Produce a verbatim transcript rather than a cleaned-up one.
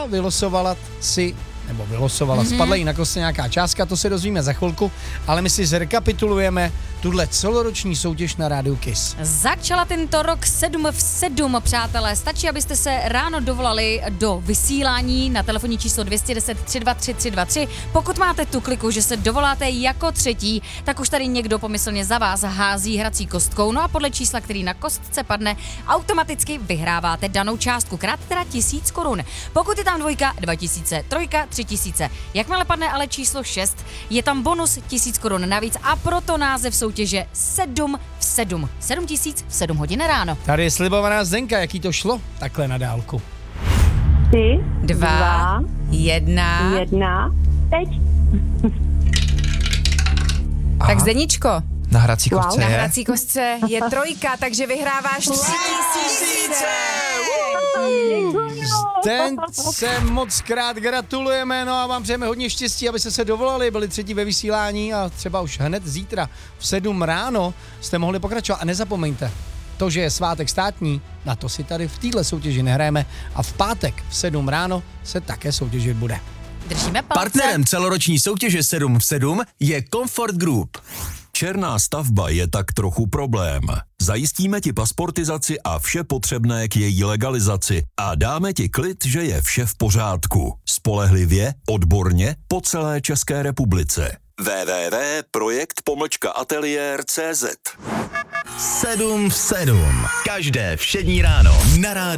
a vylosovala si, nebo vylosovala, mm-hmm. spadla jí na kostce nějaká částka, to se dozvíme za chvilku, ale my si zrekapitulujeme tuhle celoroční soutěž na Rádiu Kiss. Začala tento rok sedm v sedm, přátelé. Stačí, abyste se ráno dovolali do vysílání na telefonní číslo dvě jedna nula tři dva tři tři dva tři. Pokud máte tu kliku, že se dovoláte jako třetí, tak už tady někdo pomyslně za vás hází hrací kostkou. No a podle čísla, který na kostce padne, automaticky vyhráváte danou částku, krát teda tisíc korun. Pokud je tam dvojka, dva tisíce, trojka, tři tisíce. Jakmile padne ale číslo šest, je tam bonus tisíc korun navíc a proto název soutěže sedm v sedm. sedm tisíc v sedm hodin ráno. Tady je slibovaná Zdenka, jaký to šlo takhle na dálku. Tři, Dva, dva jedna. jedna, teď. Tak Zdeničko, Na hrací Wow. kostce na je? hrací kostce je trojka, takže vyhráváš tři tisíce. Zdence moc krát gratulujeme, no a vám přejeme hodně štěstí, abyste se dovolali, byli třetí ve vysílání a třeba už hned zítra v sedm ráno jste mohli pokračovat. A nezapomeňte, to, že je svátek státní, na to si tady v téhle soutěži nehrajeme a v pátek v sedm ráno se také soutěžit bude. Držíme palce. Partnerem celoroční soutěže sedm v sedm je Comfort Group. Černá stavba je tak trochu problém. Zajistíme ti pasportizaci a vše potřebné k její legalizaci a dáme ti klid, že je vše v pořádku. Spolehlivě, odborně, po celé České republice. w w w tečka projekt pomlčka ateliér tečka cé zet sedm v sedm. Každé všední ráno na rádiu.